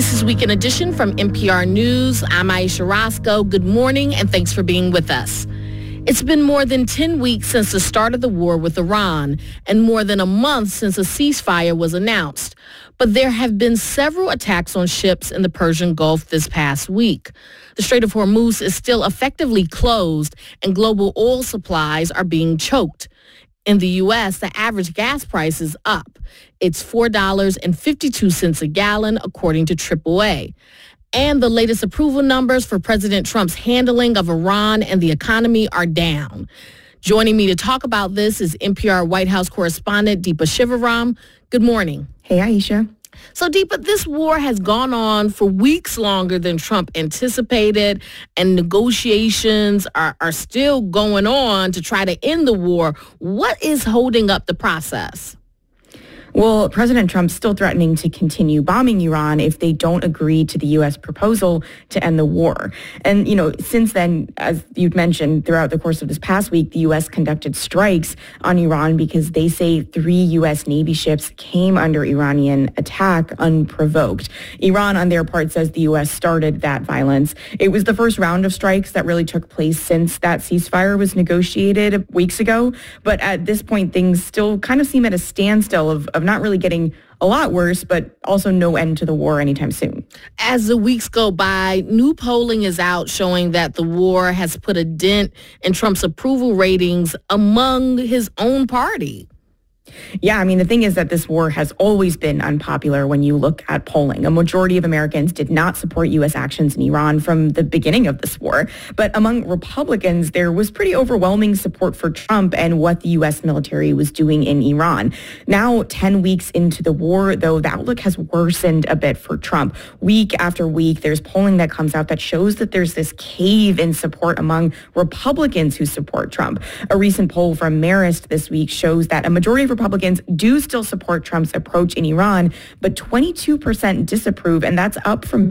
This is Weekend Edition from NPR News. I'm Aisha Roscoe. Good morning, and thanks for being with us. It's been more than 10 weeks since the start of the war with Iran, and more than a month since a ceasefire was announced. But there have been several attacks on ships in the Persian Gulf this past week. The Strait of Hormuz is still effectively closed, and global oil supplies are being choked. In the U.S., the average gas price is up. It's $4.52 a gallon, according to AAA. And the latest approval numbers for President Trump's handling of Iran and the economy are down. Joining me to talk about this is NPR White House correspondent Deepa Shivaram. Good morning. Hey, Aisha. So, Deepa, this war has gone on for weeks longer than Trump anticipated, and negotiations are still going on to try to end the war. What is holding up the process? Well, President Trump's still threatening to continue bombing Iran if they don't agree to the U.S. proposal to end the war. And, since then, as you'd mentioned, throughout the course of this past week, the U.S. conducted strikes on Iran because they say 3 U.S. Navy ships came under Iranian attack unprovoked. Iran, on their part, says the U.S. started that violence. It was the first round of strikes that really took place since that ceasefire was negotiated weeks ago. But at this point, things still kind of seem at a standstill of not really getting a lot worse, but also no end to the war anytime soon. As the weeks go by, new polling is out showing that the war has put a dent in Trump's approval ratings among his own party. Yeah, the thing is that this war has always been unpopular when you look at polling. A majority of Americans did not support U.S. actions in Iran from the beginning of this war. But among Republicans, there was pretty overwhelming support for Trump and what the U.S. military was doing in Iran. Now, 10 weeks into the war, though, the outlook has worsened a bit for Trump. Week after week, there's polling that comes out that shows that there's this cave in support among Republicans who support Trump. A recent poll from Marist this week shows that a majority of Republicans do still support Trump's approach in Iran, but 22% disapprove, and that's up from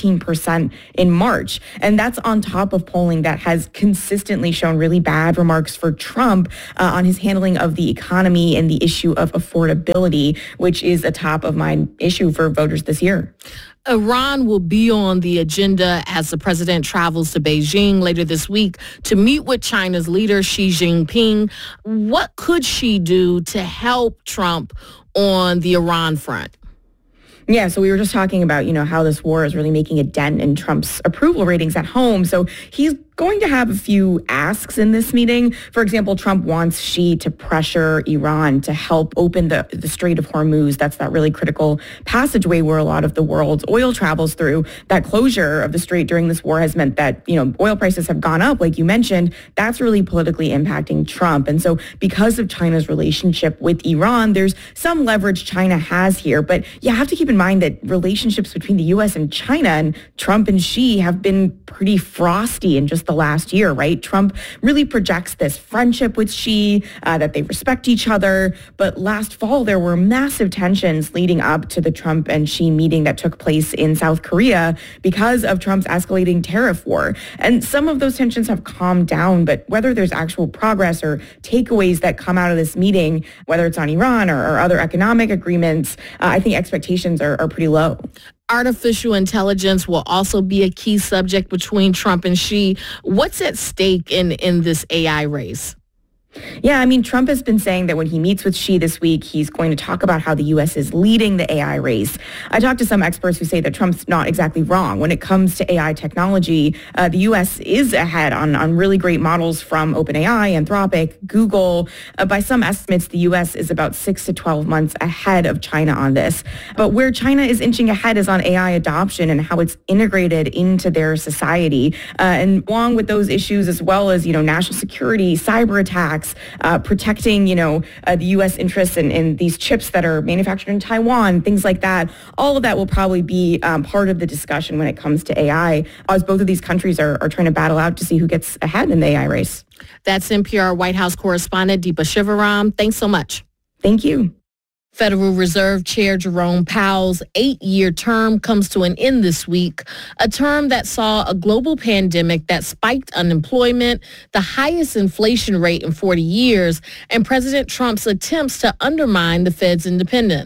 15% in March. And that's on top of polling that has consistently shown really bad remarks for Trump on his handling of the economy and the issue of affordability, which is a top of mind issue for voters this year. Iran will be on the agenda as the president travels to Beijing later this week to meet with China's leader, Xi Jinping. What could she do to help Trump on the Iran front? Yeah, so we were just talking about, how this war is really making a dent in Trump's approval ratings at home. So he's going to have a few asks in this meeting. For example, Trump wants Xi to pressure Iran to help open the Strait of Hormuz. That's that really critical passageway where a lot of the world's oil travels through. That closure of the strait during this war has meant that, oil prices have gone up, like you mentioned. That's really politically impacting Trump. And so because of China's relationship with Iran, there's some leverage China has here. But you have to keep in mind that relationships between the U.S. and China and Trump and Xi have been pretty frosty in just the last year, right? Trump really projects this friendship with Xi, that they respect each other. But last fall, there were massive tensions leading up to the Trump and Xi meeting that took place in South Korea because of Trump's escalating tariff war. And some of those tensions have calmed down, but whether there's actual progress or takeaways that come out of this meeting, whether it's on Iran or other economic agreements, I think expectations are pretty low. Artificial intelligence will also be a key subject between Trump and Xi. What's at stake in this AI race? Yeah, Trump has been saying that when he meets with Xi this week, he's going to talk about how the U.S. is leading the AI race. I talked to some experts who say that Trump's not exactly wrong. When it comes to AI technology, the U.S. is ahead on really great models from OpenAI, Anthropic, Google. By some estimates, the U.S. is about 6 to 12 months ahead of China on this. But where China is inching ahead is on AI adoption and how it's integrated into their society. And along with those issues, as well as, national security, cyber attacks, protecting, the U.S. interests in these chips that are manufactured in Taiwan, things like that. All of that will probably be part of the discussion when it comes to AI, as both of these countries are trying to battle out to see who gets ahead in the AI race. That's NPR White House correspondent Deepa Shivaram. Thanks so much. Thank you. Federal Reserve Chair Jerome Powell's 8-year term comes to an end this week, a term that saw a global pandemic that spiked unemployment, the highest inflation rate in 40 years, and President Trump's attempts to undermine the Fed's independence.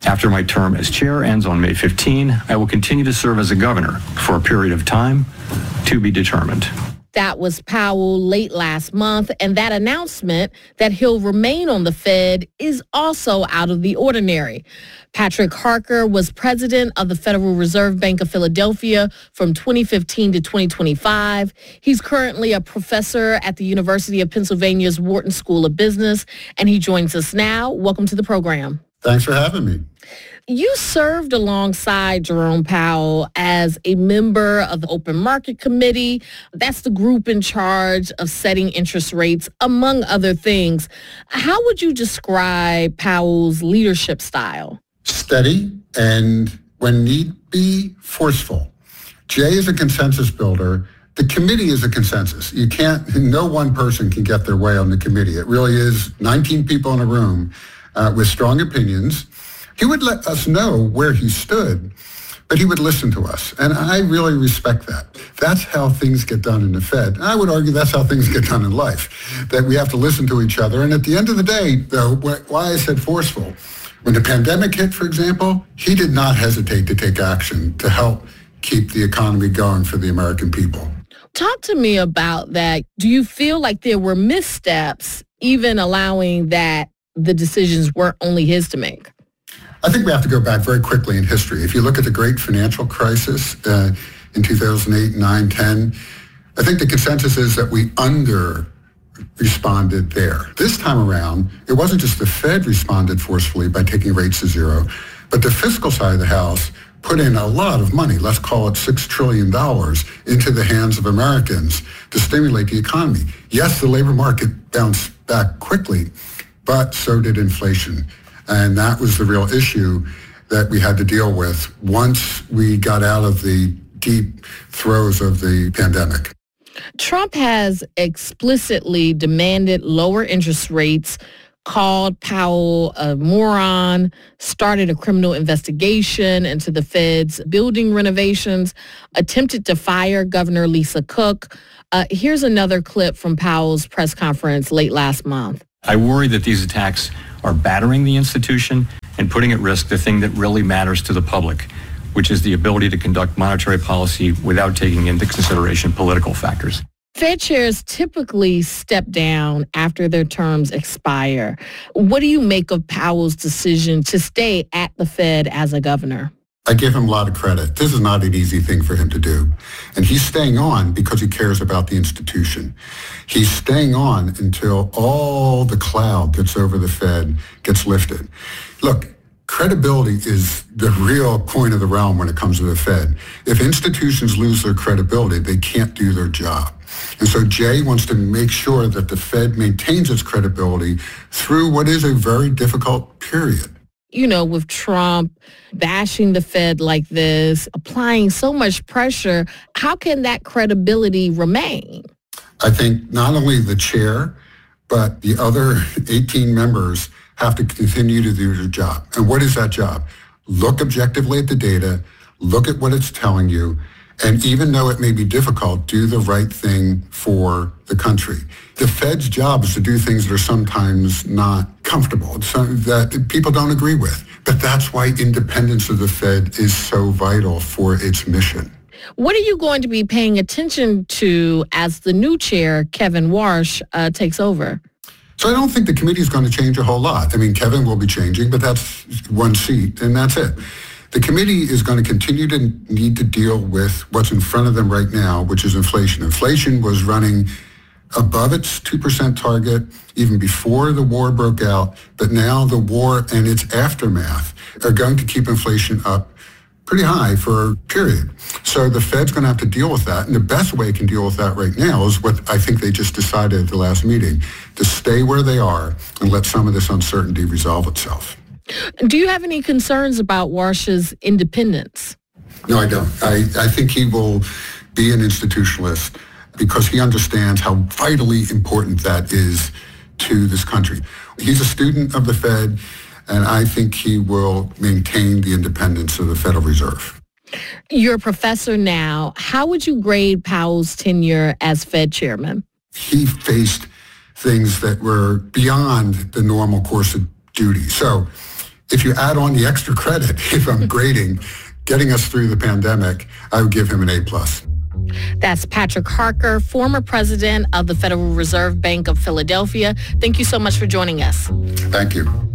After my term as chair ends on May 15, I will continue to serve as a governor for a period of time to be determined. That was Powell late last month, and that announcement that he'll remain on the Fed is also out of the ordinary. Patrick Harker was president of the Federal Reserve Bank of Philadelphia from 2015 to 2025. He's currently a professor at the University of Pennsylvania's Wharton School of Business, and he joins us now. Welcome to the program. Thanks for having me. You served alongside Jerome Powell as a member of the Open Market Committee. That's the group in charge of setting interest rates, among other things. How would you describe Powell's leadership style? Steady and, when need be, forceful. Jay is a consensus builder. The committee is a consensus. No one person can get their way on the committee. It really is 19 people in a room with strong opinions. He would let us know where he stood, but he would listen to us. And I really respect that. That's how things get done in the Fed. And I would argue that's how things get done in life, that we have to listen to each other. And at the end of the day, though, why I said forceful, when the pandemic hit, for example, he did not hesitate to take action to help keep the economy going for the American people. Talk to me about that. Do you feel like there were missteps, even allowing that the decisions weren't only his to make? I think we have to go back very quickly in history. If you look at the great financial crisis in 2008, 9, 10, I think the consensus is that we responded there. This time around, it wasn't just the Fed responded forcefully by taking rates to zero, but the fiscal side of the house put in a lot of money, let's call it $6 trillion, into the hands of Americans to stimulate the economy. Yes, the labor market bounced back quickly, but so did inflation. And that was the real issue that we had to deal with once we got out of the deep throes of the pandemic. Trump has explicitly demanded lower interest rates, called Powell a moron, started a criminal investigation into the Fed's building renovations, attempted to fire Governor Lisa Cook. Here's another clip from Powell's press conference late last month. I worry that these attacks are battering the institution and putting at risk the thing that really matters to the public, which is the ability to conduct monetary policy without taking into consideration political factors. Fed chairs typically step down after their terms expire. What do you make of Powell's decision to stay at the Fed as a governor? I give him a lot of credit. This is not an easy thing for him to do. And he's staying on because he cares about the institution. He's staying on until all the cloud that's over the Fed gets lifted. Look, credibility is the real point of the realm when it comes to the Fed. If institutions lose their credibility, they can't do their job. And so Jay wants to make sure that the Fed maintains its credibility through what is a very difficult period. You know, with Trump bashing the Fed like this, applying so much pressure, how can that credibility remain? I think not only the chair, but the other 18 members have to continue to do their job. And what is that job? Look objectively at the data, look at what it's telling you, and even though it may be difficult, do the right thing for the country. The Fed's job is to do things that are sometimes not comfortable, that people don't agree with. But that's why independence of the Fed is so vital for its mission. What are you going to be paying attention to as the new chair, Kevin Warsh, takes over? So I don't think the committee is going to change a whole lot. I mean, Kevin will be changing, but that's one seat, and that's it. The committee is going to continue to need to deal with what's in front of them right now, which is inflation. Inflation was running above its 2% target even before the war broke out, but now the war and its aftermath are going to keep inflation up pretty high for a period. So the Fed's going to have to deal with that, and the best way it can deal with that right now is what I think they just decided at the last meeting, to stay where they are and let some of this uncertainty resolve itself. Do you have any concerns about Warsh's independence? No, I don't. I think he will be an institutionalist because he understands how vitally important that is to this country. He's a student of the Fed, and I think he will maintain the independence of the Federal Reserve. You're a professor now. How would you grade Powell's tenure as Fed chairman? He faced things that were beyond the normal course of duty. So if you add on the extra credit, if I'm grading, getting us through the pandemic, I would give him an A+. That's Patrick Harker, former president of the Federal Reserve Bank of Philadelphia. Thank you so much for joining us. Thank you.